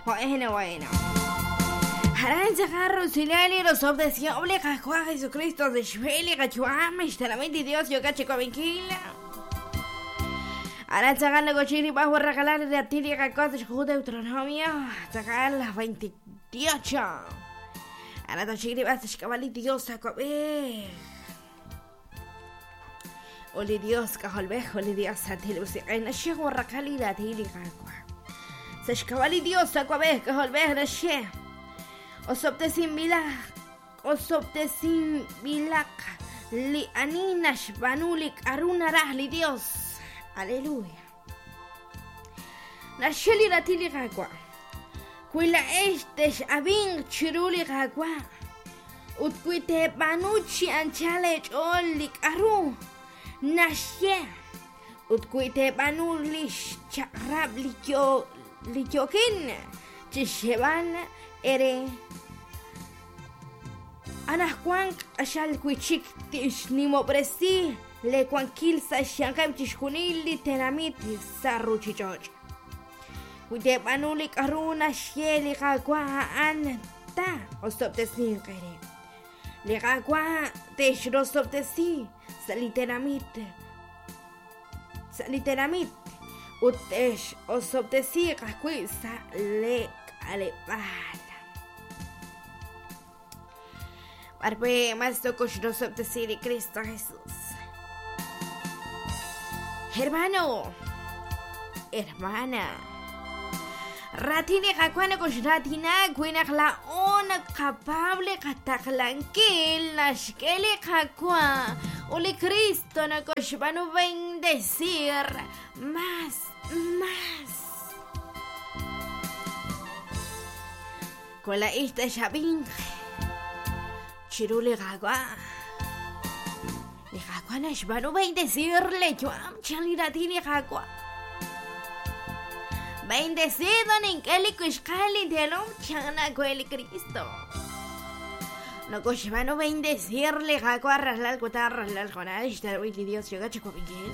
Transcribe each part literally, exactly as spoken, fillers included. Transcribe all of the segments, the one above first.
Bueno, bueno. Aranza Carro, Silali, los obdeció, obliga a Jesucristo de Shveli, Gachuama, Ishtalamenti Dios, yo cachico Viquila. Aranza Gana Gochiri, bajo regalar de Atiria, Cacos, Jude, Deuteronomio, sacar las veintiocho. Aranza Chiri, vas a escabar Dios, a comer. Oli Dios, Cajolvejo, Oli Dios, Antilus, en la Shego Racali, la Tili, Cacua. Se escabali Dios, a comer, Cajolvejo, la She. Osoptesin bilak, osoptesin bilak, li aninash banulik arunarah li Dios. Aleluya. Nasheli ratili gagua. Kuila estes abing chiruli gagua. Utkuite banuchi anchale olik aru. Nashye. Utkuite banulish charab likyo likyokin. Chisheban ere. Ana Juan ashal kuichik tish nimo presi le kwankil sa shankam tishkunili tenamit sarru chichoch. Kuite banuli karuna shieli gagwa an ta osoptesin kere. Le gagwa tish rosoptesi saliteramit saliteramit utesh osoptesi gakwisa le alebal. Arpe más tocos los de Cristo Jesús. Hermano, hermana, ratine kakwana kos ratina kuinak la ona capable kataklanquil nashkele kakwa ule Cristo na kos vanu bendecir más, más. Con la ista shabin. Chirule gagua. Le gagua nashbano bendecirle yo am chaliratini gagua. Bendecido en keli kushkali delom chana kueli Cristo. No kushbano bendecirle gagua raslal kutar raslal jonal ishtar wili Dios yoga chico bingil.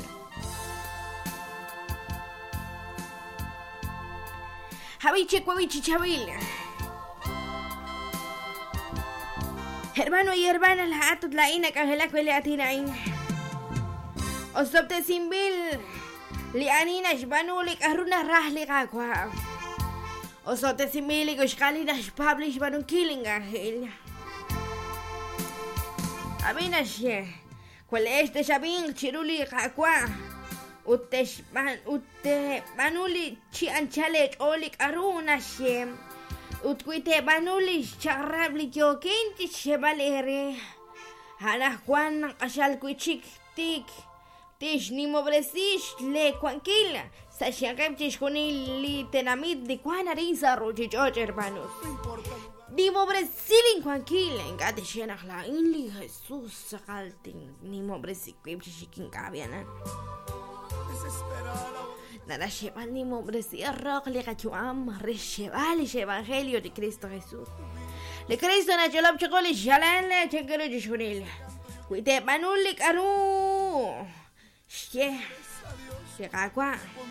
Habiche kwabichi chabil. Hermano y hermana, la atut la ina cajela que le atina in. Osopte simbil, li anina shbanu li karuna rahli gagwa. Osopte simbil, gushkali na shpabli shbanu killing ahil. Abina she, cual este shabing chiruli gagwa. Utte shban, utte banuli chi anchale oli karuna she. Utkuite banulis charrabli jokinti chevalere. Ana Juan ashal kuichik tik. Tish ni mobresish le kwankila. Sashakam tishkunili tenamit di kwanarisa rojijoch hermanos. Di mobresilin kwankila. Engate shenach la inli Jesús sakalting. Ni mobresik kwipshikin kabiana. Nada llevan ni membresía rock le cachuam, recheval el evangelio de Cristo Jesús. Le Cristo na cholap chocoli jalan le chekero jishunil. Kuite manuli karu. She. She kakwa.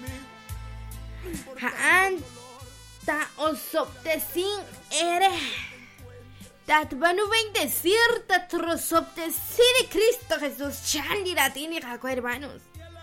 Haan ta osoptesin ere. Tat banu bendecir tat rosoptesin de Cristo Jesús. Chandi latini kakwa hermanos.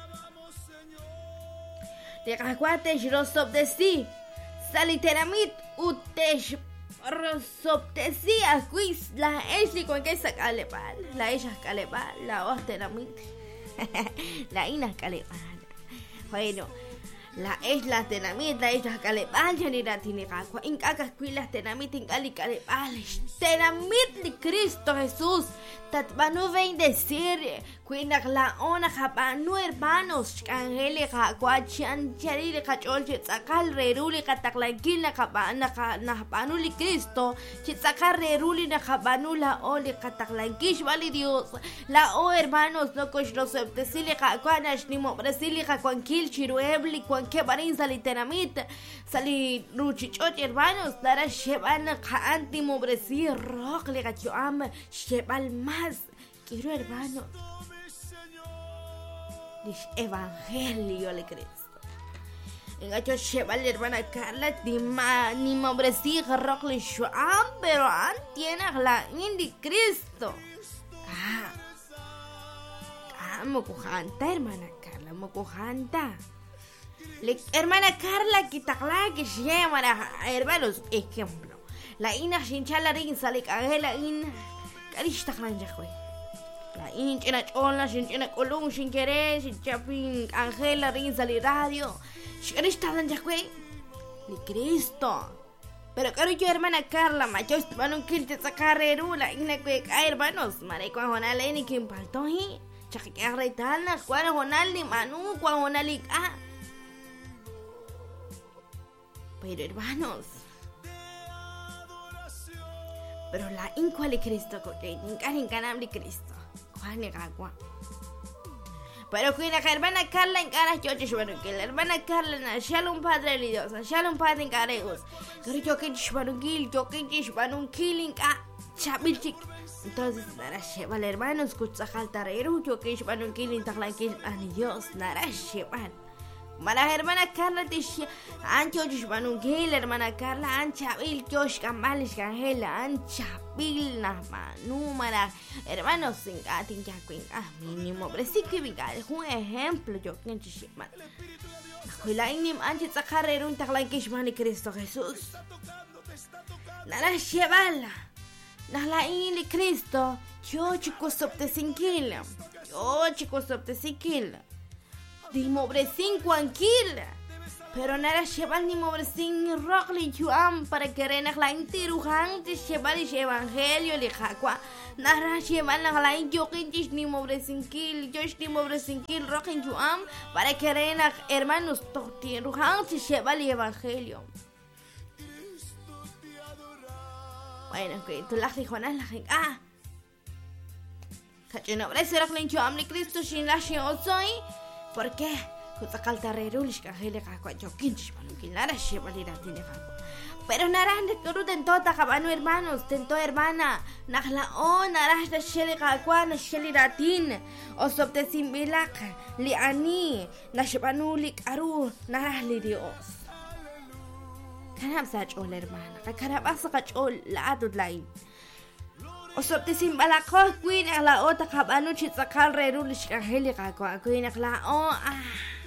De cacuates rosoptesi, saliteramit utesh rosoptesi, acuis la esli con que sacale pal, la ella calepal, la osteramit, la ina calepal. Bueno, la esla tenamit, la ella calepal, ya ni la tiene cacua, en cacas cuilas tenamit, en cali calepal, tenamit de Cristo Jesús, tatbanu bendecir. Cuinak la ona japanu hermanos angele jacuachan charili cachol chitzakal reruli cataklankil na japana na japanu li Cristo chitzakal reruli na japanu la oli cataklankish vale Dios la o hermanos no cosh los septesili jacuanash ni mo brasili jacuankil chiruebli cuanque barin salitenamit sali ruchichot hermanos dara sheban jaanti mo brasi rock le gachuam shebal más quiero hermanos. Dice Evangelio de Cristo. Engacho lleva la hermana Carla ni ma ni membresija rockle shuam, pero an tiene la indi Cristo. Ah. Ah, mokujanta hermana Carla, mokujanta. Le hermana Carla kitakla que lleva hermanos ejemplo. La ina shinchala rin sale la ina. Karish taklan jahwe. La ina chena chola shinchena kolung shinkere shinchapin Angela rin sale radio. Karish taklan jahwe. Ni Cristo. Pero caro yo hermana Carla, macho estaban un kilte sacarreru la ina que hermanos, mare kwa honale ni kim paltohi. Chaki arretana, kwa honal ni manu kwa honalik ah. Pero hermanos, pero la incual de Cristo, que incan incanam de Cristo, Juan agua. Pero que la hermana Carla en cara yo te que la hermana Carla na shalom padre de Dios, na shalom padre en careos. Pero yo que shbarungil, yo que shbarun killing a chabilchik. Entonces nara sheval hermanos escucha jaltarero, yo que shbarun killing taklanquil a Dios, nara sheval. Mara hermana Carla dice, ancho jishbanun gel hermana Carla ancha bil josh kamalish gangela ancha bil na manu mara hermanos sin gatin ya queen ah mínimo pero sí que vigal un ejemplo yo que chisman. Acuila inim ancha tsakarero un taklan kishmani Cristo Jesús. Nara shevala. Nala ini Cristo yo chico sopte sin kila. Yo chico sopte sin kila. Di mobrecín cuanquila. Pero nada llevar ni mobrecín ni rockli chuam para que renas la intirujan te llevar el evangelio le jacua. Nada llevar la la yokintis ni mobrecín kill, yosh ni mobrecín kill rockin chuam para que renas hermanos totirujan te llevar el evangelio. Bueno, que tú la jijonas la jing ah. Cachino brece rocklin chuam ni Cristo sin la soy. ¿Por qué? Kuta kaltarerulish kahele kakwa jokinchish manukin nara shevalira tiene kakwa. Pero naranja kuru tento takabano hermanos, tento hermana, nakla o naranja sheli kakwa na sheli ratin, o sopte simbilak, li ani, na shebanulik aru, narahli Dios. Kanam sachol hermana, kakarab asa kachol la adud lain. O sopte simbalako queen la o takabano chitsakal rerulish kahele kakwa, queen la o ah.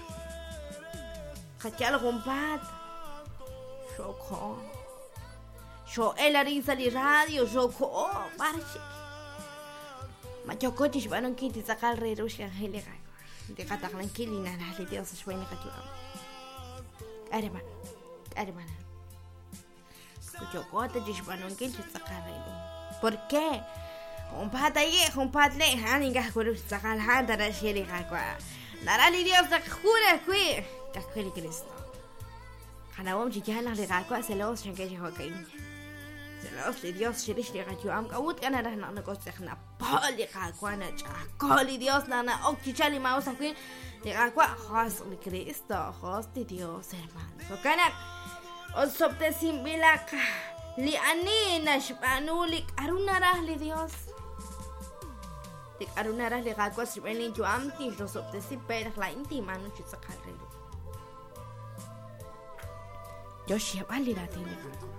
Kachalo compat. Shoko. Sho el arisa li radio, shoko, marche. Macho coches van un kit y sacar rerush kahele kakwa. De kataklan kilina na li Dios shwene kachua. Hermana. Hermana. Kucho kote van un kit y sacar rerush. ¿Por qué? Un pata ye, un pat le, han inga kuru sakal han tara sheli kakwa. Narali Dios tak jura kwi, kakuli Cristo. Kana wom chicha na le kakwa se los shanke je hokain. Se los le Dios sheli sheli kakwa am kawut kana na na ko se na poli kakwa na cha. Koli Dios na na ok chicha li mausa kwi. Le kakwa khos li Cristo, khos de Dios hermano. So kana o sopte simbilak. Li ani na shpanulik arunarah li Dios. Lik arunarah li kakwa shpani juam ti rosopte si perah la inti manu chitsakarrelu. Yo shebali ratini.